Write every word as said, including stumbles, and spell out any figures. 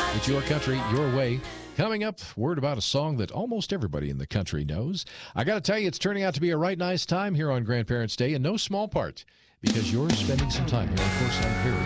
It's your country, your way. Coming up, word about a song that almost everybody in the country knows. I got to tell you, it's turning out to be a right nice time here on Grandparents' Day, in no small part because you're spending some time here. Of course, I'm very